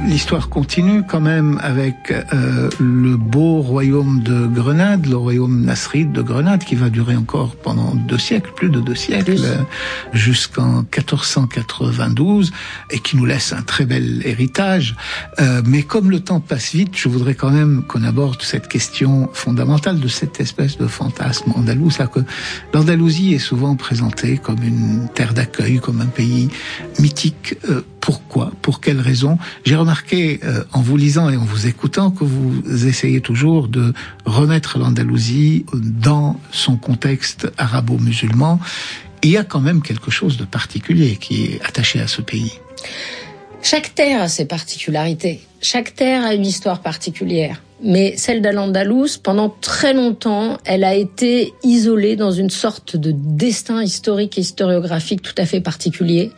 l'histoire continue quand même avec le beau royaume de Grenade, le royaume nasride de Grenade, qui va durer encore pendant 2 siècles, plus de 2 siècles, jusqu'en 1492, et qui nous laisse un très bel héritage. Mais comme le temps passe vite, je voudrais quand même qu'on aborde cette question fondamentale de cette espèce de fantasme andalou, c'est-à-dire que l'Andalousie est souvent présentée comme une terre d'accueil, comme un pays mythique. Pourquoi ? Pour quelles raisons ? J'ai remarqué, en vous lisant et en vous écoutant, que vous essayez toujours de remettre l'Andalousie dans son contexte arabo-musulman. Il y a quand même quelque chose de particulier qui est attaché à ce pays. Chaque terre a ses particularités. Chaque terre a une histoire particulière. Mais celle d'Al-Andalus, pendant très longtemps, elle a été isolée dans une sorte de destin historique et historiographique tout à fait particulier,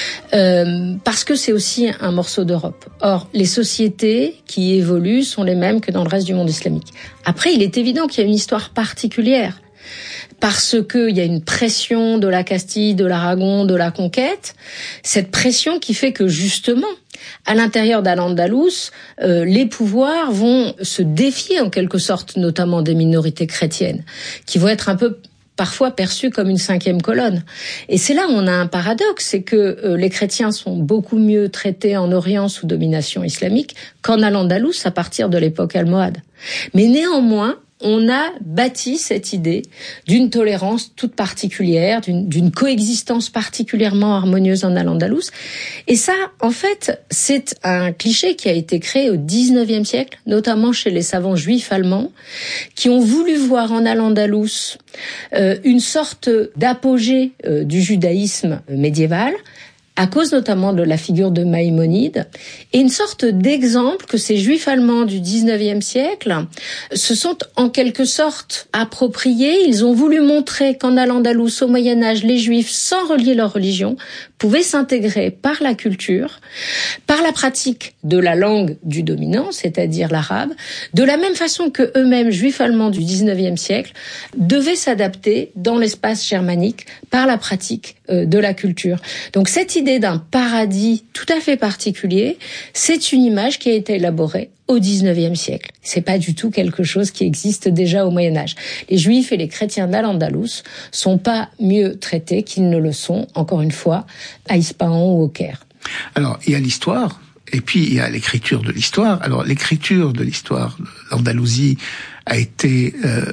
parce que c'est aussi un morceau d'Europe. Or, les sociétés qui évoluent sont les mêmes que dans le reste du monde islamique. Après, il est évident qu'il y a une histoire particulière, parce qu'il y a une pression de la Castille, de l'Aragon, de la conquête, cette pression qui fait que justement, à l'intérieur d'Al-Andalus, les pouvoirs vont se défier en quelque sorte, notamment des minorités chrétiennes, qui vont être un peu parfois perçues comme une 5e colonne. Et c'est là où on a un paradoxe, c'est que les chrétiens sont beaucoup mieux traités en Orient sous domination islamique qu'en Al-Andalus à partir de l'époque almohade. Mais néanmoins, on a bâti cette idée d'une tolérance toute particulière, d'une coexistence particulièrement harmonieuse en Al-Andalus. Et ça, en fait, c'est un cliché qui a été créé au XIXe siècle, notamment chez les savants juifs allemands, qui ont voulu voir en Al-Andalus une sorte d'apogée du judaïsme médiéval, à cause notamment de la figure de Maïmonide, et une sorte d'exemple que ces juifs allemands du XIXe siècle se sont en quelque sorte appropriés. Ils ont voulu montrer qu'en Al-Andalus, au Moyen-Âge, les juifs, sans relier leur religion, pouvaient s'intégrer par la culture, par la pratique de la langue du dominant, c'est-à-dire l'arabe, de la même façon que eux-mêmes, juifs allemands du XIXe siècle, devaient s'adapter dans l'espace germanique par la pratique de la culture. Donc cette idée d'un paradis tout à fait particulier, c'est une image qui a été élaborée au XIXe siècle. C'est pas du tout quelque chose qui existe déjà au Moyen-Âge. Les Juifs et les chrétiens d'Al-Andalus sont pas mieux traités qu'ils ne le sont, encore une fois, à Ispahan ou au Caire. Alors, il y a l'histoire, et puis il y a l'écriture de l'histoire. Alors, l'écriture de l'histoire de l'Andalousie a été,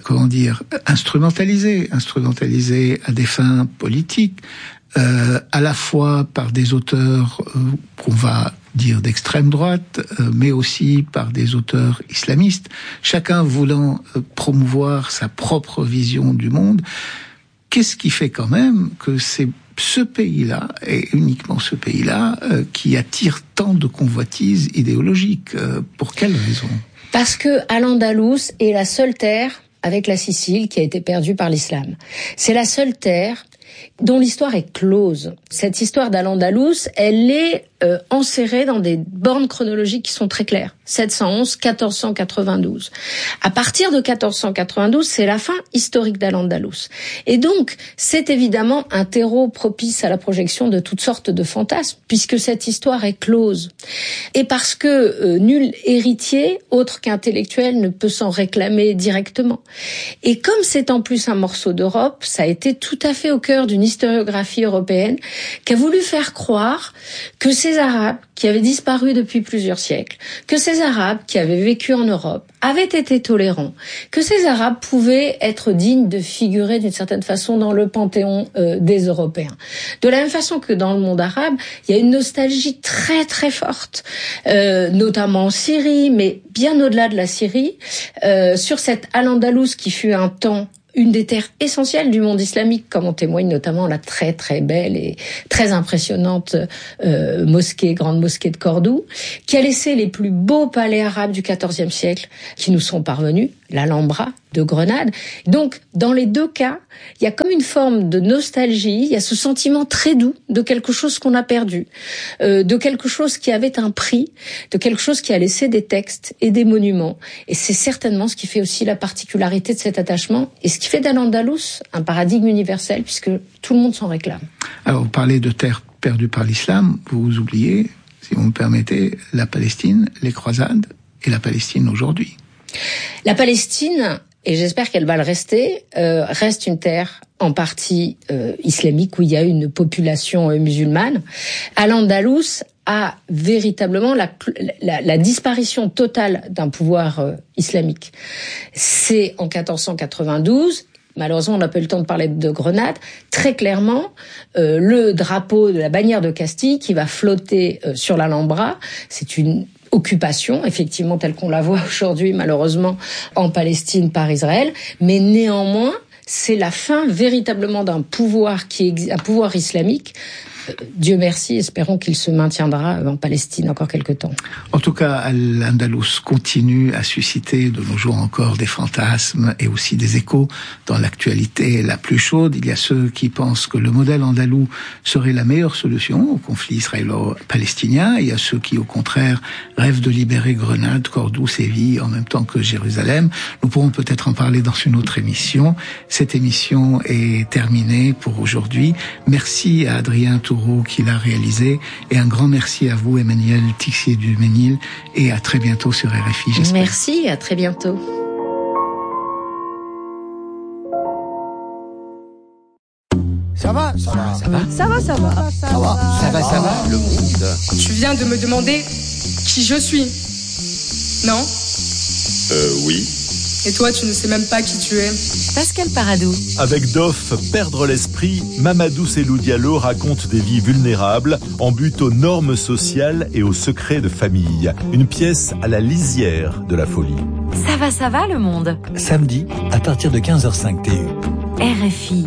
instrumentalisée à des fins politiques, à la fois par des auteurs qu'on va dire d'extrême droite, mais aussi par des auteurs islamistes, chacun voulant promouvoir sa propre vision du monde. Qu'est-ce qui fait quand même que c'est ce pays-là, et uniquement ce pays-là, qui attire tant de convoitises idéologiques? Pour quelle raison? Parce que Al-Andalus est la seule terre, avec la Sicile, qui a été perdue par l'islam. C'est la seule terre dont l'histoire est close. Cette histoire d'Al-Andalus, elle est enserrée dans des bornes chronologiques qui sont très claires. 711, 1492. À partir de 1492, c'est la fin historique d'Al-Andalus. Et donc, c'est évidemment un terreau propice à la projection de toutes sortes de fantasmes, puisque cette histoire est close. Et parce que nul héritier, autre qu'intellectuel, ne peut s'en réclamer directement. Et comme c'est en plus un morceau d'Europe, ça a été tout à fait au cœur d'une historiographie européenne qui a voulu faire croire que ces Arabes qui avaient disparu depuis plusieurs siècles, que ces Arabes qui avaient vécu en Europe avaient été tolérants, que ces Arabes pouvaient être dignes de figurer d'une certaine façon dans le panthéon des Européens. De la même façon que dans le monde arabe, il y a une nostalgie très très forte, notamment en Syrie, mais bien au-delà de la Syrie, sur cette Al-Andalus qui fut un temps une des terres essentielles du monde islamique, comme en témoigne notamment la très très belle et très impressionnante grande mosquée de Cordoue, qui a laissé les plus beaux palais arabes du XIVe siècle qui nous sont parvenus, l'Alhambra de Grenade. Donc, dans les deux cas, il y a comme une forme de nostalgie, il y a ce sentiment très doux de quelque chose qu'on a perdu, de quelque chose qui avait un prix, de quelque chose qui a laissé des textes et des monuments. Et c'est certainement ce qui fait aussi la particularité de cet attachement et ce qui fait d'Al-Andalus un paradigme universel, puisque tout le monde s'en réclame. Alors, vous parlez de terre perdue par l'islam, vous oubliez si vous me permettez, la Palestine, les croisades et la Palestine aujourd'hui. La Palestine, et j'espère qu'elle va le rester, reste une terre en partie islamique où il y a une population musulmane. Al-Andalus a véritablement la disparition totale d'un pouvoir islamique. C'est en 1492. Malheureusement, on n'a pas eu le temps de parler de Grenade. Très clairement, le drapeau de la bannière de Castille qui va flotter sur l'Alhambra, c'est une occupation, effectivement, telle qu'on la voit aujourd'hui, malheureusement, en Palestine par Israël. Mais néanmoins, c'est la fin véritablement d'un pouvoir un pouvoir islamique. Dieu merci, espérons qu'il se maintiendra en Palestine encore quelque temps. En tout cas, Al-Andalus continue à susciter de nos jours encore des fantasmes et aussi des échos dans l'actualité la plus chaude. Il y a ceux qui pensent que le modèle andalou serait la meilleure solution au conflit israélo-palestinien. Il y a ceux qui, au contraire, rêvent de libérer Grenade, Cordoue, Séville en même temps que Jérusalem. Nous pourrons peut-être en parler dans une autre émission. Cette émission est terminée pour aujourd'hui. Merci à Adrien Toureau qui l'a réalisé, et un grand merci à vous, Emmanuel Tixier-Duménil, et à très bientôt sur RFI, j'espère. Merci, à très bientôt. Ça va. Le monde. Tu viens de me demander qui je suis, non? Oui. Et toi, tu ne sais même pas qui tu es. Pascal Paradou. Avec Doff, Perdre l'esprit, Mamadou Selou Diallo raconte des vies vulnérables en but aux normes sociales et aux secrets de famille. Une pièce à la lisière de la folie. Ça va le monde. Samedi, à partir de 15h05 TU. RFI.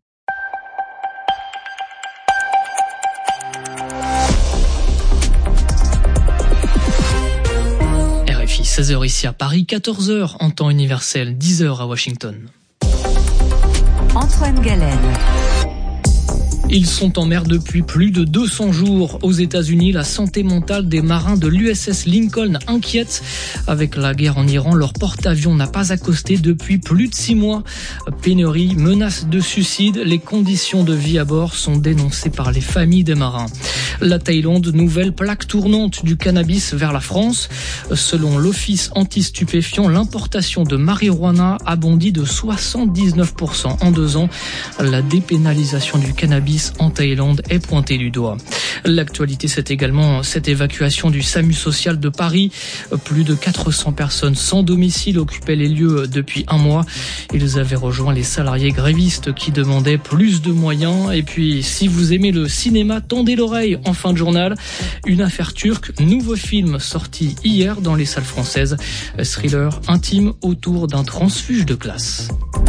RFI, 16h ici à Paris, 14h en temps universel, 10h à Washington. Antoine Galen. Ils sont en mer depuis plus de 200 jours. Aux États-Unis, la santé mentale des marins de l'USS Lincoln inquiète. Avec la guerre en Iran, leur porte-avions n'a pas accosté depuis plus de 6 mois. Pénurie, menace de suicide, les conditions de vie à bord sont dénoncées par les familles des marins. La Thaïlande, nouvelle plaque tournante du cannabis vers la France. Selon l'Office anti-stupéfiant, l'importation de marijuana a bondi de 79% en 2 ans. La dépénalisation du cannabis en Thaïlande est pointée du doigt. L'actualité, c'est également cette évacuation du SAMU social de Paris. Plus de 400 personnes sans domicile occupaient les lieux depuis 1 mois. Ils avaient rejoint les salariés grévistes qui demandaient plus de moyens. Et puis, si vous aimez le cinéma, tendez l'oreille en fin de journal. Une affaire turque, nouveau film sorti hier dans les salles françaises. Thriller intime autour d'un transfuge de classe.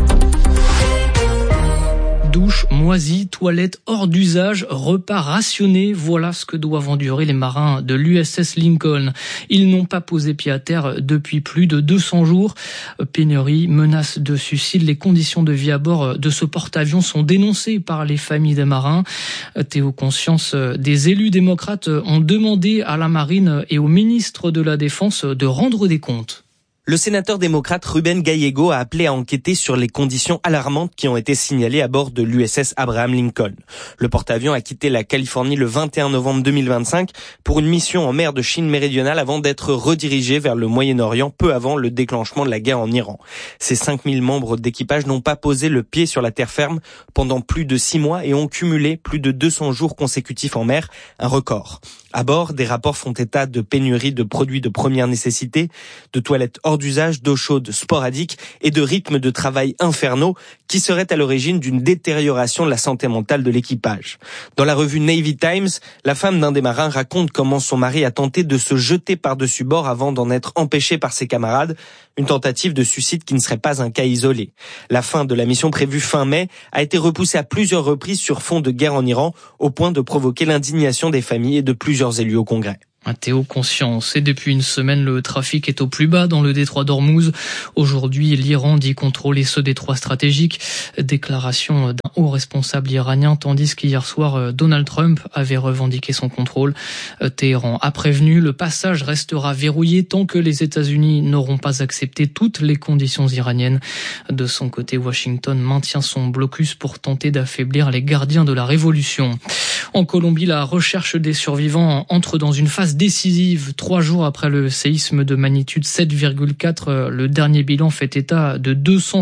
Douche moisie, toilettes hors d'usage, repas rationnés, voilà ce que doivent endurer les marins de l'USS Lincoln. Ils n'ont pas posé pied à terre depuis plus de 200 jours. Pénurie, menace de suicide, les conditions de vie à bord de ce porte-avions sont dénoncées par les familles des marins. Théo Conscience, des élus démocrates ont demandé à la marine et au ministre de la Défense de rendre des comptes. Le sénateur démocrate Ruben Gallego a appelé à enquêter sur les conditions alarmantes qui ont été signalées à bord de l'USS Abraham Lincoln. Le porte-avions a quitté la Californie le 21 novembre 2025 pour une mission en mer de Chine méridionale avant d'être redirigé vers le Moyen-Orient peu avant le déclenchement de la guerre en Iran. Ces 5000 membres d'équipage n'ont pas posé le pied sur la terre ferme pendant plus de 6 mois et ont cumulé plus de 200 jours consécutifs en mer, un record. À bord, des rapports font état de pénurie de produits de première nécessité, de toilettes hors d'usage, d'eau chaude sporadique et de rythmes de travail infernaux qui seraient à l'origine d'une détérioration de la santé mentale de l'équipage. Dans la revue Navy Times, la femme d'un des marins raconte comment son mari a tenté de se jeter par-dessus bord avant d'en être empêché par ses camarades, une tentative de suicide qui ne serait pas un cas isolé. La fin de la mission prévue fin mai a été repoussée à plusieurs reprises sur fond de guerre en Iran, au point de provoquer l'indignation des familles et de plusieurs élus au Congrès. Théo Conscience. Et depuis une semaine, le trafic est au plus bas dans le détroit d'Ormuz. Aujourd'hui, l'Iran dit contrôler ce détroit stratégique. Déclaration d'un haut responsable iranien, tandis qu'hier soir, Donald Trump avait revendiqué son contrôle. Téhéran a prévenu, le passage restera verrouillé tant que les États-Unis n'auront pas accepté toutes les conditions iraniennes. De son côté, Washington maintient son blocus pour tenter d'affaiblir les gardiens de la révolution. En Colombie, la recherche des survivants entre dans une phase décisive. 3 jours après le séisme de magnitude 7,4, le dernier bilan fait état de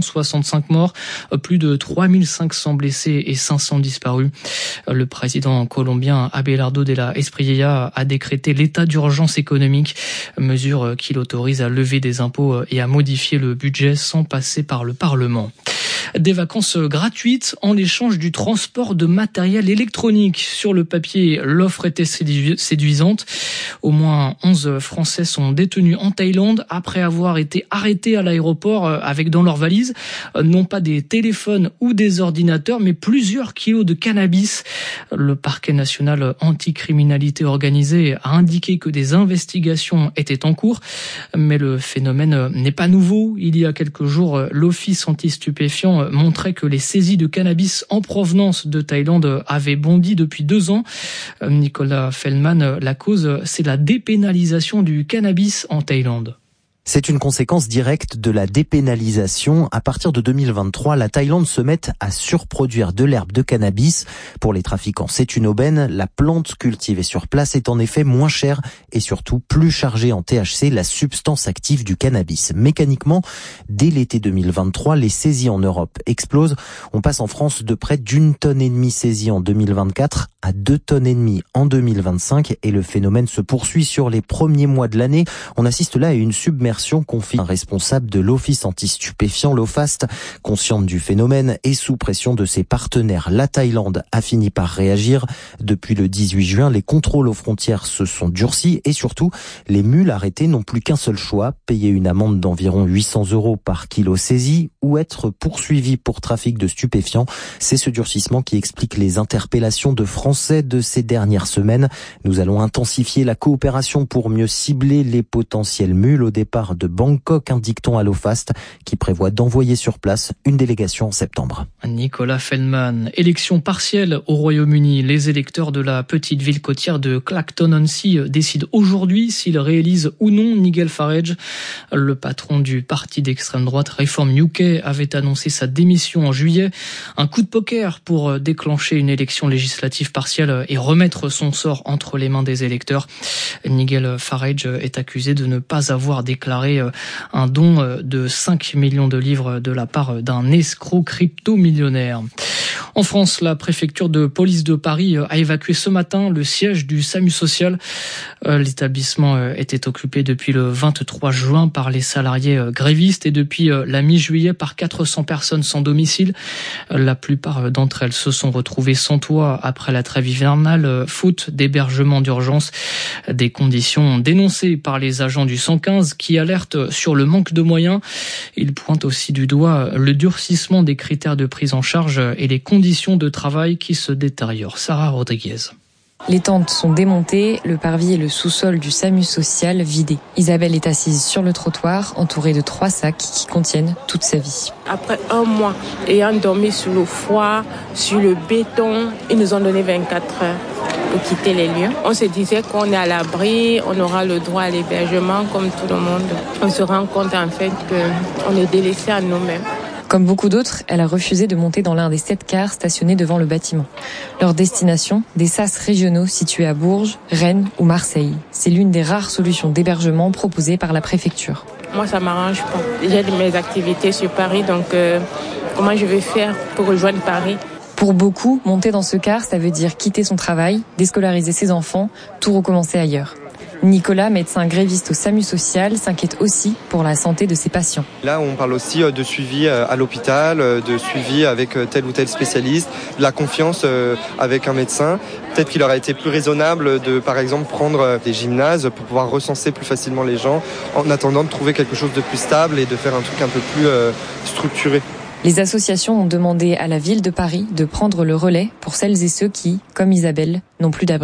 265 morts, plus de 3500 blessés et 500 disparus. Le président colombien Abelardo de la Espriella a décrété l'état d'urgence économique, mesure qui l'autorise à lever des impôts et à modifier le budget sans passer par le Parlement. Des vacances gratuites en échange du transport de matériel électronique. Sur le papier, l'offre était séduisante. Au moins 11 Français sont détenus en Thaïlande après avoir été arrêtés à l'aéroport avec dans leurs valises non pas des téléphones ou des ordinateurs, mais plusieurs kilos de cannabis. Le parquet national anticriminalité organisée a indiqué que des investigations étaient en cours, mais le phénomène n'est pas nouveau. Il y a quelques jours, l'Office anti-stupéfiants montrait que les saisies de cannabis en provenance de Thaïlande avaient bondi depuis 2 ans. Nicolas Feldman, la cause, c'est la dépénalisation du cannabis en Thaïlande. C'est une conséquence directe de la dépénalisation. À partir de 2023, la Thaïlande se met à surproduire de l'herbe de cannabis. Pour les trafiquants, c'est une aubaine. La plante cultivée sur place est en effet moins chère et surtout plus chargée en THC, la substance active du cannabis. Mécaniquement, dès l'été 2023, les saisies en Europe explosent. On passe en France de près d'1,5 tonne saisies en 2024 à 2,5 tonnes en 2025 et le phénomène se poursuit sur les premiers mois de l'année. On assiste là à une submersion, confie un responsable de l'Office anti-stupéfiants, l'OFAST, consciente du phénomène et sous pression de ses partenaires. La Thaïlande a fini par réagir. Depuis le 18 juin, les contrôles aux frontières se sont durcis et surtout, les mules arrêtées n'ont plus qu'un seul choix, payer une amende d'environ 800 € par kilo saisi ou être poursuivi pour trafic de stupéfiants. C'est ce durcissement qui explique les interpellations de Français de ces dernières semaines. Nous allons intensifier la coopération pour mieux cibler les potentielles mules au départ de Bangkok, indique-t-on à l'OFAST, qui prévoit d'envoyer sur place une délégation en septembre. Nicolas Feldman. Élection partielle au Royaume-Uni. Les électeurs de la petite ville côtière de Clacton-on-Sea décident aujourd'hui s'ils réélisent ou non Nigel Farage. Le patron du parti d'extrême droite Reform UK avait annoncé sa démission en juillet. Un coup de poker pour déclencher une élection législative partielle et remettre son sort entre les mains des électeurs. Nigel Farage est accusé de ne pas avoir déclaré un don de 5 millions de livres de la part d'un escroc crypto-millionnaire. En France, la préfecture de police de Paris a évacué ce matin le siège du SAMU social. L'établissement était occupé depuis le 23 juin par les salariés grévistes et depuis la mi-juillet par 400 personnes sans domicile. La plupart d'entre elles se sont retrouvées sans toit après la trêve hivernale, faute d'hébergement d'urgence. Des conditions dénoncées par les agents du 115 qui alertent sur le manque de moyens. Ils pointent aussi du doigt le durcissement des critères de prise en charge et les conditions de travail qui se détériorent. Sarah Rodriguez. Les tentes sont démontées, le parvis et le sous-sol du SAMU social vidés. Isabelle est assise sur le trottoir, entourée de 3 sacs qui contiennent toute sa vie. Après 1 mois, ayant dormi sur le froid, sur le béton, ils nous ont donné 24 heures pour quitter les lieux. On se disait qu'on est à l'abri, on aura le droit à l'hébergement comme tout le monde. On se rend compte en fait qu'on est délaissé à nous-mêmes. Comme beaucoup d'autres, elle a refusé de monter dans l'un des 7 cars stationnés devant le bâtiment. Leur destination, des sas régionaux situés à Bourges, Rennes ou Marseille. C'est l'une des rares solutions d'hébergement proposées par la préfecture. Moi, ça m'arrange pas. J'ai mes activités sur Paris, donc comment je vais faire pour rejoindre Paris ? Pour beaucoup, monter dans ce car, ça veut dire quitter son travail, déscolariser ses enfants, tout recommencer ailleurs. Nicolas, médecin gréviste au SAMU social, s'inquiète aussi pour la santé de ses patients. Là, on parle aussi de suivi à l'hôpital, de suivi avec tel ou tel spécialiste, de la confiance avec un médecin. Peut-être qu'il aurait été plus raisonnable de, par exemple, prendre des gymnases pour pouvoir recenser plus facilement les gens, en attendant de trouver quelque chose de plus stable et de faire un truc un peu plus structuré. Les associations ont demandé à la ville de Paris de prendre le relais pour celles et ceux qui, comme Isabelle, n'ont plus d'abri.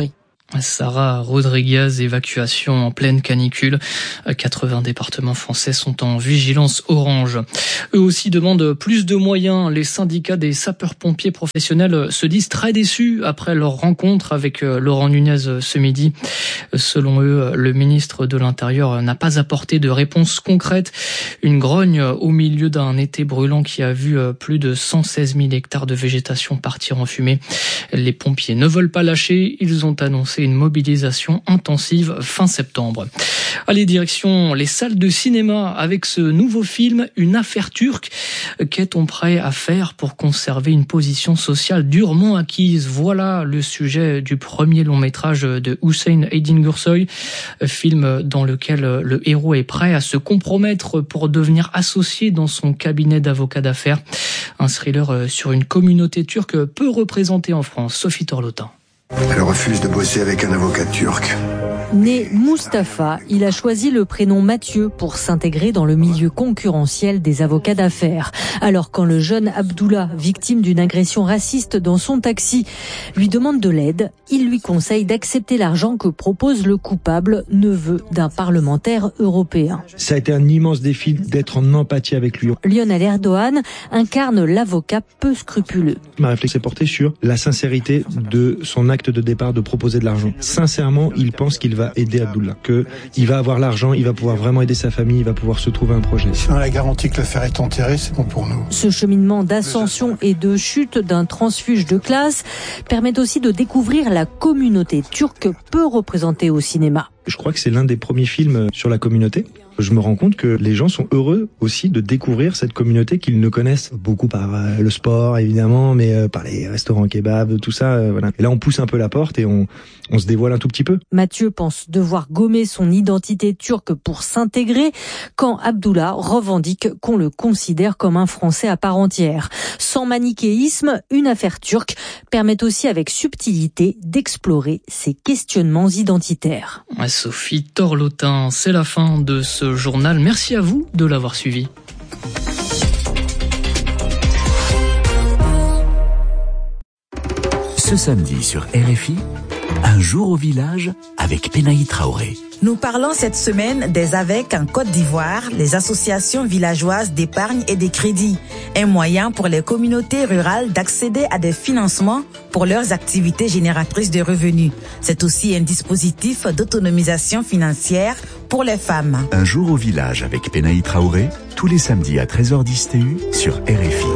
Sarah Rodriguez, évacuation en pleine canicule. 80 départements français sont en vigilance orange. Eux aussi demandent plus de moyens. Les syndicats des sapeurs-pompiers professionnels se disent très déçus après leur rencontre avec Laurent Nunez ce midi. Selon eux, le ministre de l'Intérieur n'a pas apporté de réponse concrète. Une grogne au milieu d'un été brûlant qui a vu plus de 116 000 hectares de végétation partir en fumée. Les pompiers ne veulent pas lâcher. Ils ont annoncé une mobilisation intensive fin septembre. Allez, direction les salles de cinéma avec ce nouveau film, Une affaire turque. Qu'est-on prêt à faire pour conserver une position sociale durement acquise? Voilà le sujet du premier long métrage de Hüseyin Edingursoy, film dans lequel le héros est prêt à se compromettre pour devenir associé dans son cabinet d'avocat d'affaires. Un thriller sur une communauté turque peu représentée en France. Sophie Torlotin. Elle refuse de bosser avec un avocat turc. Né Mustapha, il a choisi le prénom Mathieu pour s'intégrer dans le milieu concurrentiel des avocats d'affaires. Alors quand le jeune Abdullah, victime d'une agression raciste dans son taxi, lui demande de l'aide, il lui conseille d'accepter l'argent que propose le coupable, neveu d'un parlementaire européen. Ça a été un immense défi d'être en empathie avec lui. Lionel Erdogan incarne l'avocat peu scrupuleux. Ma réflexion est portée sur la sincérité de son acte de départ de proposer de l'argent. Sincèrement, il pense qu'il va aider Abdullah, qu'il va avoir l'argent, il va pouvoir vraiment aider sa famille, il va pouvoir se trouver un projet. Si on a la garantie que l'affaire est enterrée, c'est bon pour nous. Ce cheminement d'ascension et de chute d'un transfuge de classe permet aussi de découvrir la communauté turque peu représentée au cinéma. Je crois que c'est l'un des premiers films sur la communauté. Je me rends compte que les gens sont heureux aussi de découvrir cette communauté qu'ils ne connaissent beaucoup par le sport évidemment, mais par les restaurants kebab, tout ça. Voilà. Et là on pousse un peu la porte et on se dévoile un tout petit peu. Mathieu pense devoir gommer son identité turque pour s'intégrer, quand Abdullah revendique qu'on le considère comme un Français à part entière. Sans manichéisme, Une affaire turque permet aussi avec subtilité d'explorer ses questionnements identitaires. Sophie Torlotin, c'est la fin de ce journal. Merci à vous de l'avoir suivi. Ce samedi sur RFI, un jour au village avec Penaï Traoré. Nous parlons cette semaine des AVEC en Côte d'Ivoire, les associations villageoises d'épargne et de crédit, un moyen pour les communautés rurales d'accéder à des financements pour leurs activités génératrices de revenus. C'est aussi un dispositif d'autonomisation financière pour les femmes. Un jour au village avec Penaï Traoré, tous les samedis à 13h10 TU sur RFI.